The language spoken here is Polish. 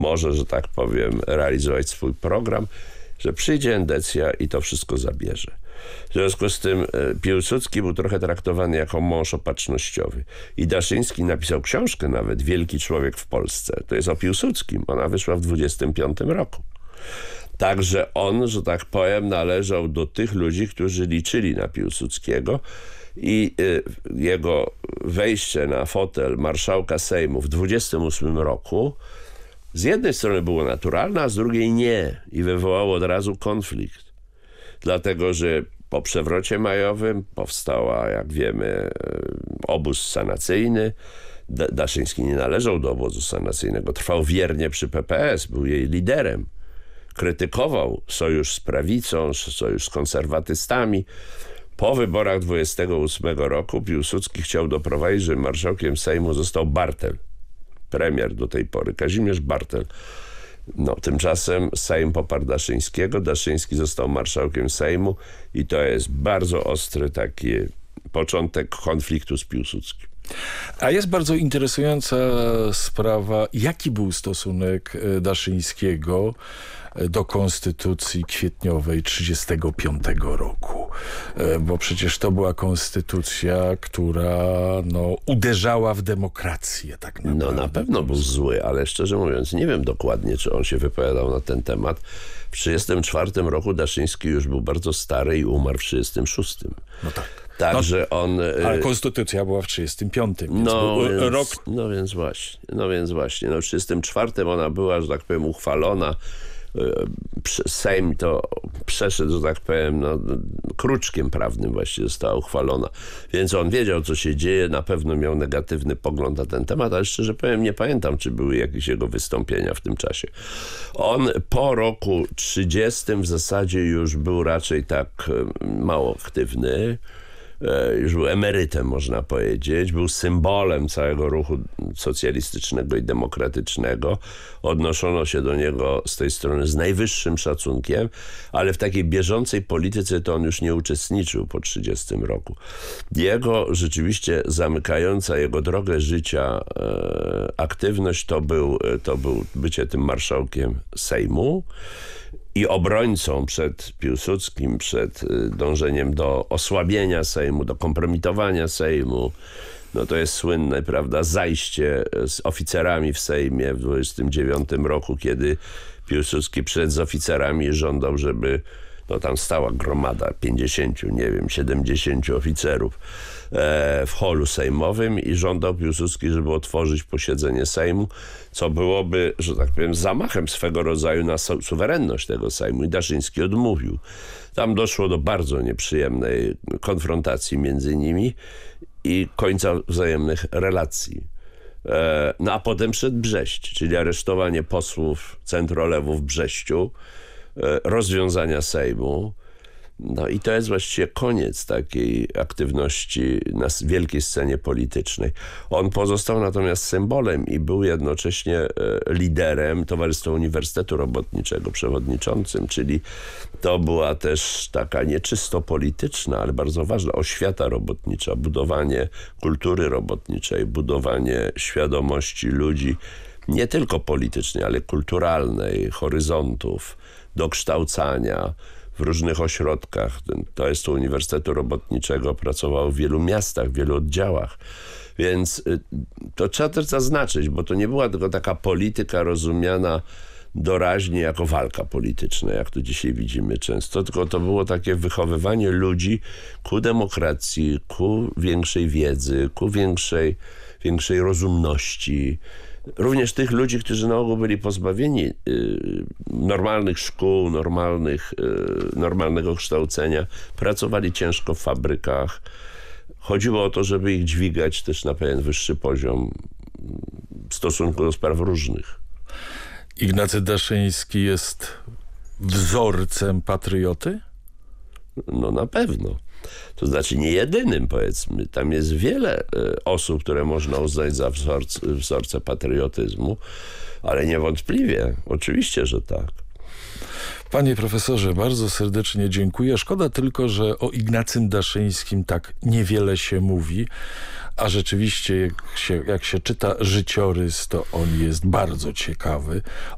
może, że tak powiem, realizować swój program, że przyjdzie endecja i to wszystko zabierze. W związku z tym Piłsudski był trochę traktowany jako mąż opatrznościowy. I Daszyński napisał książkę nawet, Wielki człowiek w Polsce. To jest o Piłsudskim. Ona wyszła w 25 roku. Także on, że tak powiem, należał do tych ludzi, którzy liczyli na Piłsudskiego i jego wejście na fotel marszałka Sejmu w 28 roku z jednej strony było naturalne, a z drugiej nie. I wywołało od razu konflikt. Dlatego, że po przewrocie majowym powstała, jak wiemy, obóz sanacyjny. Daszyński nie należał do obozu sanacyjnego. Trwał wiernie przy PPS, był jej liderem. Krytykował sojusz z prawicą, sojusz z konserwatystami. Po wyborach 28 roku Piłsudski chciał doprowadzić, że marszałkiem Sejmu został Bartel. Premier do tej pory, Kazimierz Bartel. No, tymczasem Sejm poparł Daszyńskiego. Daszyński został marszałkiem Sejmu i to jest bardzo ostry taki początek konfliktu z Piłsudskim. A jest bardzo interesująca sprawa, jaki był stosunek Daszyńskiego do konstytucji kwietniowej 1935 roku. Bo przecież to była konstytucja, która uderzała w demokrację. Tak naprawdę. No na pewno był zły, ale szczerze mówiąc nie wiem dokładnie, czy on się wypowiadał na ten temat. W 1934 roku Daszyński już był bardzo stary i umarł w 1936. No tak. Także on... Ale konstytucja była w 1935. No więc właśnie. W 1934 ona była, że tak powiem, uchwalona. Sejm to przeszedł, że tak powiem, kruczkiem prawnym właściwie została uchwalona. Więc on wiedział, co się dzieje, na pewno miał negatywny pogląd na ten temat, ale szczerze powiem, nie pamiętam, czy były jakieś jego wystąpienia w tym czasie. On po roku 30 w zasadzie już był raczej tak mało aktywny. Już był emerytem, można powiedzieć. Był symbolem całego ruchu socjalistycznego i demokratycznego. Odnoszono się do niego z tej strony z najwyższym szacunkiem, ale w takiej bieżącej polityce to on już nie uczestniczył po 30 roku. Jego rzeczywiście zamykająca jego drogę życia aktywność to był bycie tym marszałkiem Sejmu i obrońcą przed Piłsudskim, przed dążeniem do osłabienia Sejmu, do kompromitowania Sejmu. No to jest słynne, prawda, zajście z oficerami w Sejmie w 29 roku, kiedy Piłsudski przed z oficerami żądał, żeby tam stała gromada 50, 70 oficerów w holu sejmowym i żądał Piłsudski, żeby otworzyć posiedzenie Sejmu, co byłoby, że tak powiem, zamachem swego rodzaju na suwerenność tego Sejmu i Daszyński odmówił. Tam doszło do bardzo nieprzyjemnej konfrontacji między nimi i końca wzajemnych relacji. No a potem przyszedł Brześć, czyli aresztowanie posłów centrolewu w Brześciu, rozwiązania Sejmu. No i to jest właściwie koniec takiej aktywności na wielkiej scenie politycznej. On pozostał natomiast symbolem i był jednocześnie liderem Towarzystwa Uniwersytetu Robotniczego, przewodniczącym, czyli to była też taka nieczysto polityczna, ale bardzo ważna oświata robotnicza, budowanie kultury robotniczej, budowanie świadomości ludzi, nie tylko politycznej, ale kulturalnej, horyzontów, dokształcania w różnych ośrodkach. To jest to Uniwersytetu Robotniczego, pracował w wielu miastach, w wielu oddziałach. Więc to trzeba też zaznaczyć, bo to nie była tylko taka polityka rozumiana doraźnie jako walka polityczna, jak to dzisiaj widzimy często, tylko to było takie wychowywanie ludzi ku demokracji, ku większej wiedzy, ku większej rozumności. Również tych ludzi, którzy na ogół byli pozbawieni normalnych szkół, normalnego kształcenia, pracowali ciężko w fabrykach. Chodziło o to, żeby ich dźwigać też na pewien wyższy poziom w stosunku do spraw różnych. Ignacy Daszyński jest wzorcem patrioty? No na pewno. To znaczy nie jedynym, powiedzmy. Tam jest wiele osób, które można uznać za wzorce patriotyzmu, ale niewątpliwie, oczywiście, że tak. Panie profesorze, bardzo serdecznie dziękuję. Szkoda tylko, że o Ignacym Daszyńskim tak niewiele się mówi, a rzeczywiście jak się czyta życiorys, to on jest bardzo ciekawy.